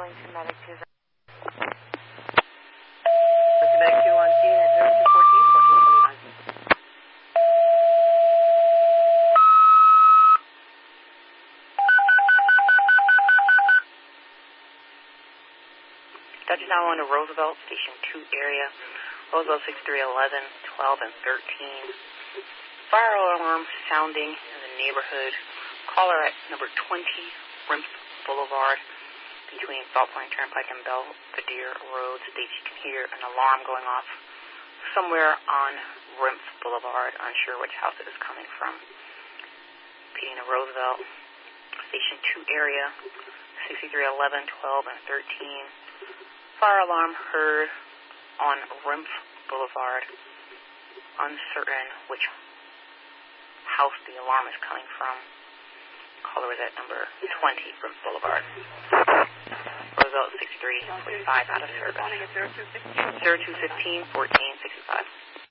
Arlington Medic 2. Medic 2 on scene at 0214, 1429. Dutch now on to Roosevelt, Station 2 area. Roosevelt 6311, 12, and 13. Fire alarm sounding in the neighborhood. Caller at number 20, Rimpf Boulevard, between Salt Point Turnpike and Belvedere Road. States you can hear an alarm going off somewhere on Rimpf Boulevard. Unsure which house it is coming from. Repeating to Roosevelt, Station 2 area, 6311, 12, and 13. Fire alarm heard on Rimpf Boulevard. Uncertain which house the alarm is coming from. Caller is at number 20 Rimpf Boulevard. Roosevelt 6345 out of service. 0215 1465.